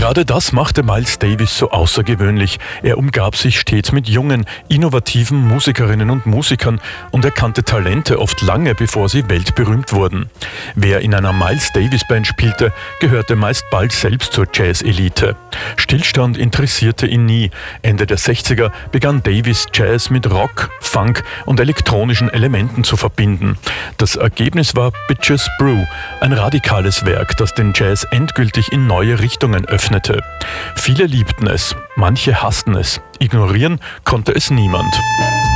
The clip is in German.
Gerade das machte Miles Davis so außergewöhnlich. Er umgab sich stets mit jungen, innovativen Musikerinnen und Musikern und erkannte Talente oft lange, bevor sie weltberühmt wurden. Wer in einer Miles Davis Band spielte, gehörte meist bald selbst zur Jazz-Elite. Stillstand interessierte ihn nie. Ende der 60er begann Davis Jazz mit Rock, Funk und elektronischen Elementen zu verbinden. Das Ergebnis war Bitches Brew, ein radikales Werk, das den Jazz endgültig in neue Richtungen öffnete. Viele liebten es, manche hassten es. Ignorieren konnte es niemand.